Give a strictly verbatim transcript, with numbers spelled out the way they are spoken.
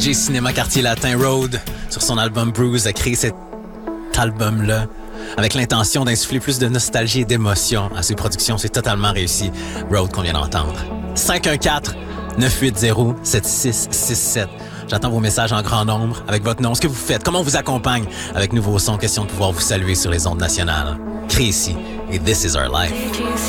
D J Cinéma Quartier Latin Road, sur son album Bruise, a créé cet album-là avec l'intention d'insuffler plus de nostalgie et d'émotion à ses productions. C'est totalement réussi. Road qu'on vient d'entendre. cinq un quatre neuf huit zéro sept six six sept. J'attends vos messages en grand nombre avec votre nom, ce que vous faites, comment on vous accompagne avec Nouveau Son, question de pouvoir vous saluer sur les ondes nationales. Créé ici et This is Our Life.